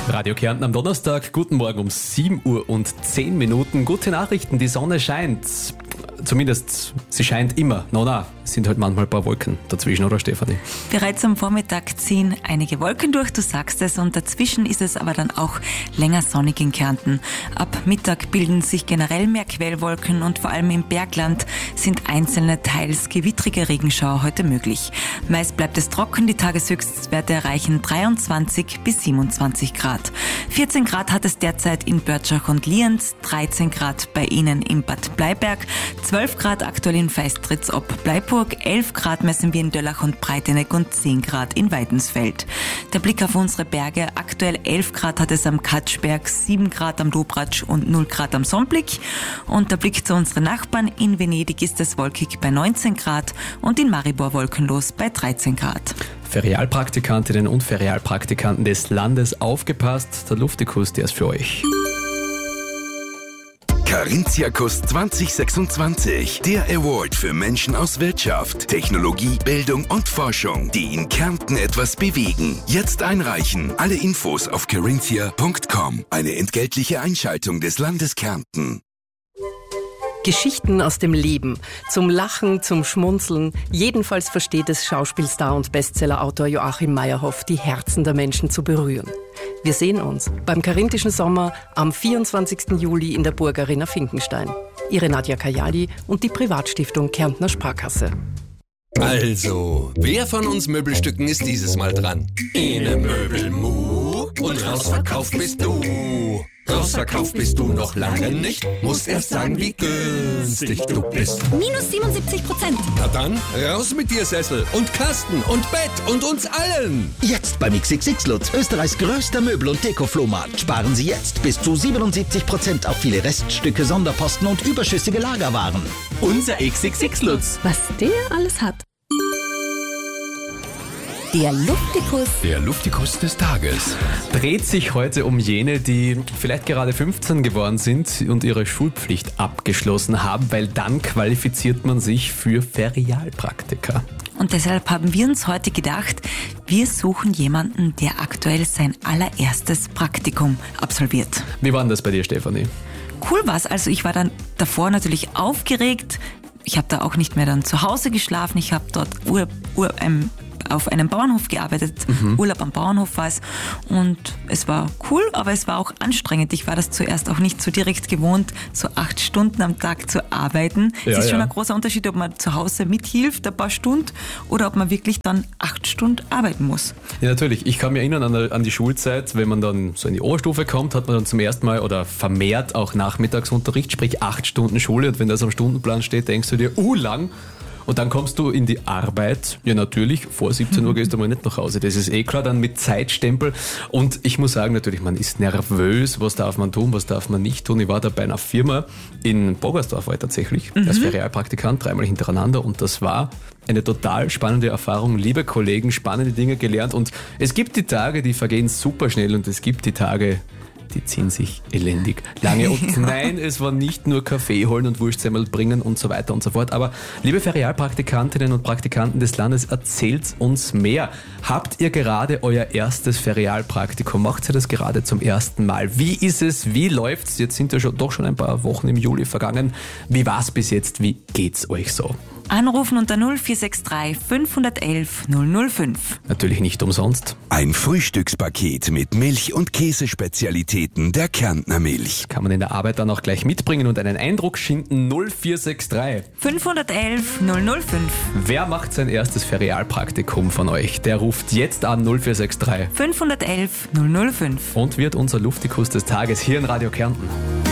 Radio Kärnten am Donnerstag. Guten Morgen um 7:10 Uhr. Gute Nachrichten, die Sonne scheint. Zumindest, sie scheint immer. Es sind halt manchmal ein paar Wolken dazwischen, oder Stefanie? Bereits am Vormittag ziehen einige Wolken durch, du sagst es, und dazwischen ist es aber dann auch länger sonnig in Kärnten. Ab Mittag bilden sich generell mehr Quellwolken und vor allem im Bergland sind einzelne, teils gewittrige Regenschauer heute möglich. Meist bleibt es trocken, die Tageshöchstwerte erreichen 23 bis 27 Grad. 14 Grad hat es derzeit in Börtschach und Lienz, 13 Grad bei Ihnen in Bad Bleiberg, 12 Grad aktuell in Feistritz ob Bleiburg, 11 Grad messen wir in Döllach und Breiteneck und 10 Grad in Weidensfeld. Der Blick auf unsere Berge, aktuell 11 Grad hat es am Katschberg, 7 Grad am Dobratsch und 0 Grad am Sonnblick. Und der Blick zu unseren Nachbarn, in Venedig ist es wolkig bei 19 Grad und in Maribor wolkenlos bei 13 Grad. Ferialpraktikantinnen und Ferialpraktikanten des Landes, aufgepasst, der Luftikus, der ist für euch. Carinthia-Kurs 2026. Der Award für Menschen aus Wirtschaft, Technologie, Bildung und Forschung, die in Kärnten etwas bewegen. Jetzt einreichen. Alle Infos auf carinthia.com. Eine entgeltliche Einschaltung des Landes Kärnten. Geschichten aus dem Leben. Zum Lachen, zum Schmunzeln. Jedenfalls versteht es Schauspielstar und Bestsellerautor Joachim Meyerhoff, die Herzen der Menschen zu berühren. Wir sehen uns beim Carinthischen Sommer am 24. Juli in der Burg Arena Finkenstein. Ihre Nadja Kajali und die Privatstiftung Kärntner Sparkasse. Also, wer von uns Möbelstücken ist dieses Mal dran? Ine Möbelmu und rausverkauft bist du. Rausverkauft bist du noch lange nicht. Musst erst sagen, wie günstig du bist. Minus 77%. Na dann, raus mit dir Sessel und Kasten und Bett und uns allen. Jetzt beim XXX Lutz, Österreichs größter Möbel- und Deko-Flohmarkt. Sparen Sie jetzt bis zu 77% auf viele Reststücke, Sonderposten und überschüssige Lagerwaren. Unser XXX Lutz. Was der alles hat. Der Luftikus. Der Luftikus des Tages. Dreht sich heute um jene, die vielleicht gerade 15 geworden sind und ihre Schulpflicht abgeschlossen haben, weil dann qualifiziert man sich für Ferialpraktika. Und deshalb haben wir uns heute gedacht, wir suchen jemanden, der aktuell sein allererstes Praktikum absolviert. Wie war denn das bei dir, Stefanie? Cool war's. Also ich war dann davor natürlich aufgeregt. Ich habe da auch nicht mehr dann zu Hause geschlafen. Ich habe dort auf einem Bauernhof gearbeitet. Urlaub am Bauernhof war es. Und es war cool, aber es war auch anstrengend. Ich war das zuerst auch nicht so direkt gewohnt, so 8 Stunden am Tag zu arbeiten. Es ist schon ein großer Unterschied, ob man zu Hause mithilft, ein paar Stunden, oder ob man wirklich dann 8 Stunden arbeiten muss. Ja, natürlich. Ich kann mich erinnern an die Schulzeit, wenn man dann so in die Oberstufe kommt, hat man dann zum ersten Mal oder vermehrt auch Nachmittagsunterricht, sprich 8 Stunden Schule. Und wenn das am Stundenplan steht, denkst du dir, lang. Und dann kommst du in die Arbeit. Ja, natürlich, vor 17 Uhr gehst du mal nicht nach Hause. Das ist klar, dann mit Zeitstempel. Und ich muss sagen, natürlich, man ist nervös. Was darf man tun, was darf man nicht tun? Ich war da bei einer Firma in Bogersdorf, war ich tatsächlich, als Ferialpraktikant, 3-mal hintereinander. Und das war eine total spannende Erfahrung. Liebe Kollegen, spannende Dinge gelernt. Und es gibt die Tage, die vergehen super schnell. Und es gibt die Tage, die ziehen sich elendig lange. Und nein, es war nicht nur Kaffee holen und Wurstsemmel bringen und so weiter und so fort. Aber liebe Ferialpraktikantinnen und Praktikanten des Landes, erzählt uns mehr. Habt ihr gerade euer erstes Ferialpraktikum? Macht ihr das gerade zum ersten Mal? Wie ist es? Wie läuft's? Jetzt sind ja doch schon ein paar Wochen im Juli vergangen. Wie war's bis jetzt? Wie geht's euch so? Anrufen unter 0463 511 005. Natürlich nicht umsonst. Ein Frühstückspaket mit Milch- und Käsespezialitäten der Kärntner Milch. Kann man in der Arbeit dann auch gleich mitbringen und einen Eindruck schinden. 0463 511 005. Wer macht sein erstes Ferialpraktikum von euch? Der ruft jetzt an 0463 511 005. und wird unser Luftikus des Tages hier in Radio Kärnten.